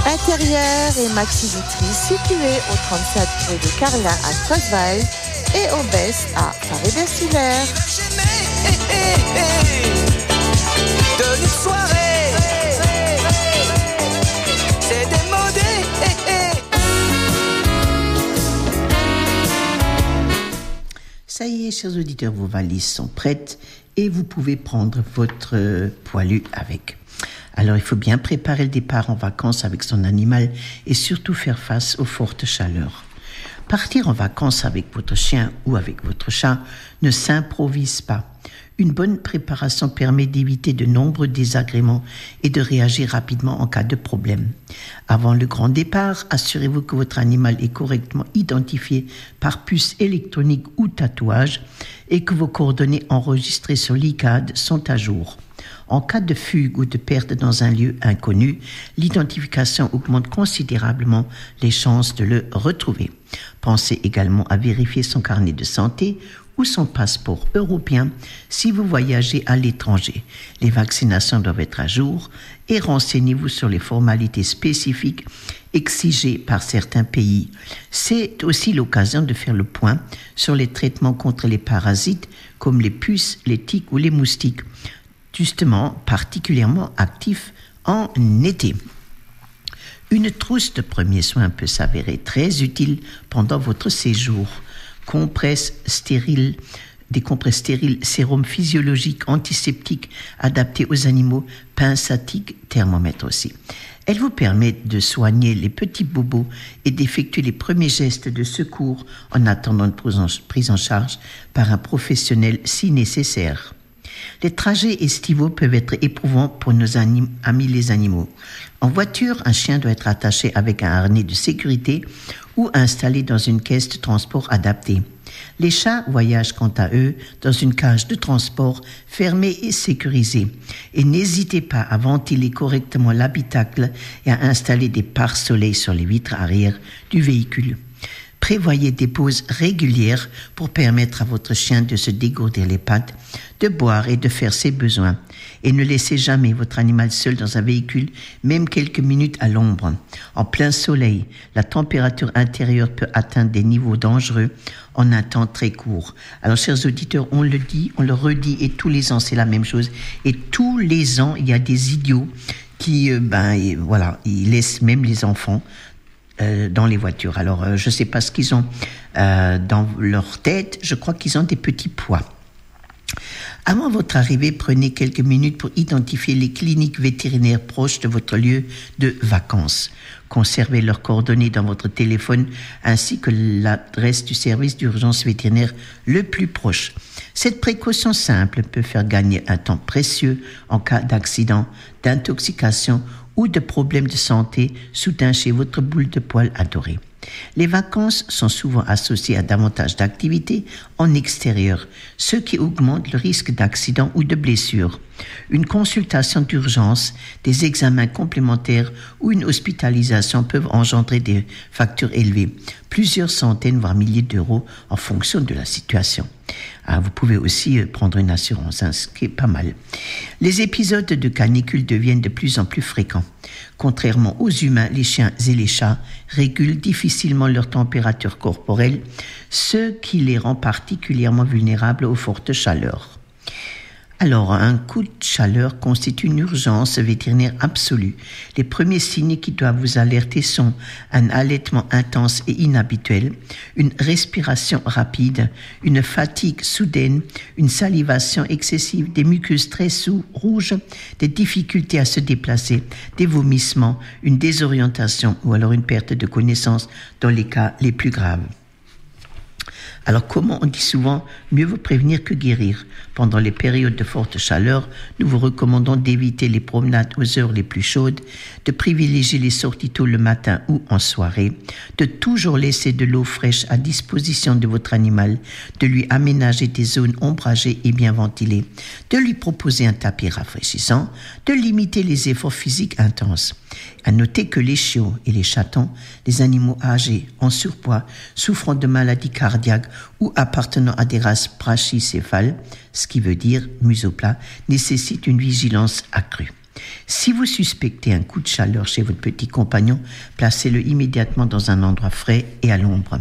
Intérieur et maxi-literie situés au 37 rue de Carlin à Creutzwald et au Best à Paris-Bercilaire. De une soirée, c'est démodé. Ça y est, chers auditeurs, vos valises sont prêtes et vous pouvez prendre votre poilu avec. Alors, il faut bien préparer le départ en vacances avec son animal et surtout faire face aux fortes chaleurs. Partir en vacances avec votre chien ou avec votre chat ne s'improvise pas. Une bonne préparation permet d'éviter de nombreux désagréments et de réagir rapidement en cas de problème. Avant le grand départ, assurez-vous que votre animal est correctement identifié par puce électronique ou tatouage et que vos coordonnées enregistrées sur l'ICAD sont à jour. En cas de fugue ou de perte dans un lieu inconnu, l'identification augmente considérablement les chances de le retrouver. Pensez également à vérifier son carnet de santé ou son passeport européen si vous voyagez à l'étranger. Les vaccinations doivent être à jour et renseignez-vous sur les formalités spécifiques exigées par certains pays. C'est aussi l'occasion de faire le point sur les traitements contre les parasites comme les puces, les tiques ou les moustiques, justement particulièrement actifs en été. Une trousse de premiers soins peut s'avérer très utile pendant votre séjour. Des compresses stériles, sérum physiologique, antiseptique adaptés aux animaux, pince à tiques, thermomètre aussi. Elles vous permettent de soigner les petits bobos et d'effectuer les premiers gestes de secours en attendant une prise en charge par un professionnel si nécessaire. Les trajets estivaux peuvent être éprouvants pour nos amis les animaux. En voiture, un chien doit être attaché avec un harnais de sécurité ou installé dans une caisse de transport adaptée. Les chats voyagent quant à eux dans une cage de transport fermée et sécurisée. Et n'hésitez pas à ventiler correctement l'habitacle et à installer des pare-soleil sur les vitres arrière du véhicule. Prévoyez des pauses régulières pour permettre à votre chien de se dégourdir les pattes, de boire et de faire ses besoins. Et ne laissez jamais votre animal seul dans un véhicule, même quelques minutes à l'ombre. En plein soleil, la température intérieure peut atteindre des niveaux dangereux en un temps très court. Alors, chers auditeurs, on le dit, on le redit, et tous les ans, c'est la même chose. Et tous les ans, il y a des idiots qui, ils laissent même les enfants dans les voitures. Alors, je ne sais pas ce qu'ils ont dans leur tête. Je crois qu'ils ont des petits pois. Avant votre arrivée, prenez quelques minutes pour identifier les cliniques vétérinaires proches de votre lieu de vacances. Conservez leurs coordonnées dans votre téléphone ainsi que l'adresse du service d'urgence vétérinaire le plus proche. Cette précaution simple peut faire gagner un temps précieux en cas d'accident, d'intoxication ou de problèmes de santé soudain chez votre boule de poil adorée. Les vacances sont souvent associées à davantage d'activités en extérieur, ce qui augmente le risque d'accident ou de blessure. Une consultation d'urgence, des examens complémentaires ou une hospitalisation peuvent engendrer des factures élevées, plusieurs centaines voire milliers d'euros en fonction de la situation. Vous pouvez aussi prendre une assurance, ce qui est pas mal. Les épisodes de canicule deviennent de plus en plus fréquents. Contrairement aux humains, les chiens et les chats régulent difficilement leur température corporelle, ce qui les rend particulièrement vulnérables aux fortes chaleurs. Alors, un coup de chaleur constitue une urgence vétérinaire absolue. Les premiers signes qui doivent vous alerter sont un halètement intense et inhabituel, une respiration rapide, une fatigue soudaine, une salivation excessive, des muqueuses très rouges, des difficultés à se déplacer, des vomissements, une désorientation ou alors une perte de connaissance dans les cas les plus graves. Alors, comment on dit souvent, mieux vaut prévenir que guérir. Pendant les périodes de forte chaleur, nous vous recommandons d'éviter les promenades aux heures les plus chaudes, de privilégier les sorties tôt le matin ou en soirée, de toujours laisser de l'eau fraîche à disposition de votre animal, de lui aménager des zones ombragées et bien ventilées, de lui proposer un tapis rafraîchissant, de limiter les efforts physiques intenses. À noter que les chiots et les chatons, les animaux âgés, en surpoids, souffrant de maladies cardiaques ou appartenant à des races brachycéphales, ce qui veut dire museau plat, nécessitent une vigilance accrue. Si vous suspectez un coup de chaleur chez votre petit compagnon, placez-le immédiatement dans un endroit frais et à l'ombre.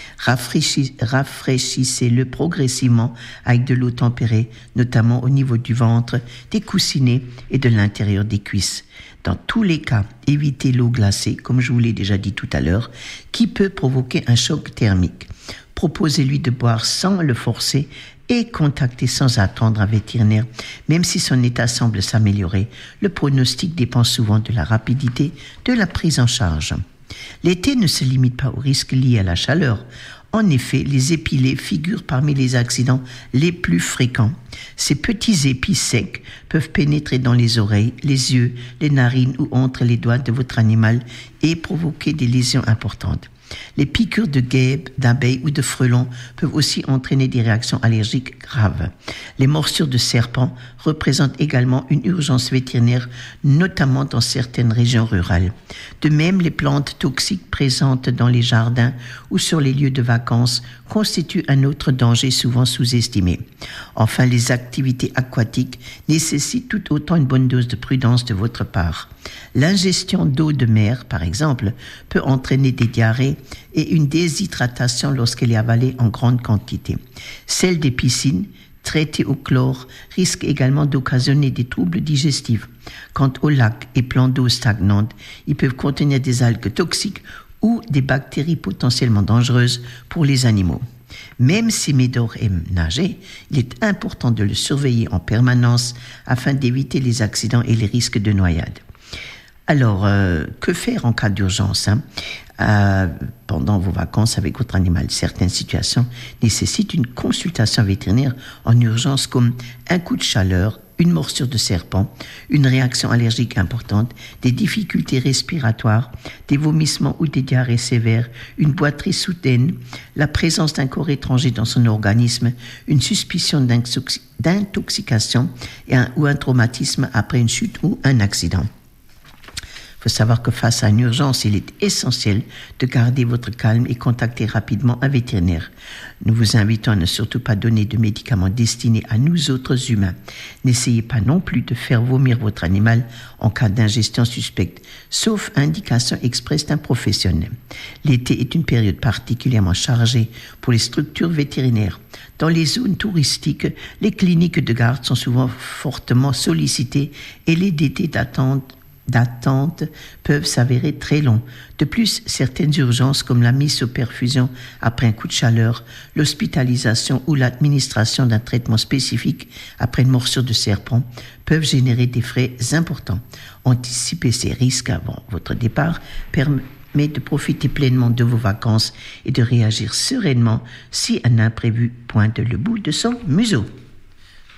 Rafraîchissez-le progressivement avec de l'eau tempérée, notamment au niveau du ventre, des coussinets et de l'intérieur des cuisses. Dans tous les cas, évitez l'eau glacée, comme je vous l'ai déjà dit tout à l'heure, qui peut provoquer un choc thermique. Proposez-lui de boire sans le forcer et contactez sans attendre un vétérinaire. Même si son état semble s'améliorer, le pronostic dépend souvent de la rapidité de la prise en charge. L'été ne se limite pas aux risques liés à la chaleur. En effet, les épilés figurent parmi les accidents les plus fréquents. Ces petits épis secs peuvent pénétrer dans les oreilles, les yeux, les narines ou entre les doigts de votre animal et provoquer des lésions importantes. Les piqûres de guêpes, d'abeilles ou de frelons peuvent aussi entraîner des réactions allergiques graves. Les morsures de serpents représentent également une urgence vétérinaire, notamment dans certaines régions rurales. De même, les plantes toxiques présentes dans les jardins ou sur les lieux de vacances constituent un autre danger souvent sous-estimé. Enfin, les activités aquatiques nécessitent tout autant une bonne dose de prudence de votre part. L'ingestion d'eau de mer, par exemple, peut entraîner des diarrhées et une déshydratation lorsqu'elle est avalée en grande quantité. Celle des piscines, traitées au chlore, risque également d'occasionner des troubles digestifs. Quant aux lacs et plans d'eau stagnantes, ils peuvent contenir des algues toxiques ou des bactéries potentiellement dangereuses pour les animaux. Même si Médor aime nager, il est important de le surveiller en permanence afin d'éviter les accidents et les risques de noyade. Alors, que faire en cas d'urgence pendant vos vacances avec votre animal? Certaines situations nécessitent une consultation vétérinaire en urgence comme un coup de chaleur, une morsure de serpent, une réaction allergique importante, des difficultés respiratoires, des vomissements ou des diarrhées sévères, une boiterie soudaine, la présence d'un corps étranger dans son organisme, une suspicion d'intoxication ou un traumatisme après une chute ou un accident. Il faut savoir que face à une urgence, il est essentiel de garder votre calme et contacter rapidement un vétérinaire. Nous vous invitons à ne surtout pas donner de médicaments destinés à nous autres humains. N'essayez pas non plus de faire vomir votre animal en cas d'ingestion suspecte, sauf indication expresse d'un professionnel. L'été est une période particulièrement chargée pour les structures vétérinaires. Dans les zones touristiques, les cliniques de garde sont souvent fortement sollicitées et les délais d'attente peuvent s'avérer très longs. De plus, certaines urgences comme la mise sous perfusion après un coup de chaleur, l'hospitalisation ou l'administration d'un traitement spécifique après une morsure de serpent peuvent générer des frais importants. Anticiper ces risques avant votre départ permet de profiter pleinement de vos vacances et de réagir sereinement si un imprévu pointe le bout de son museau.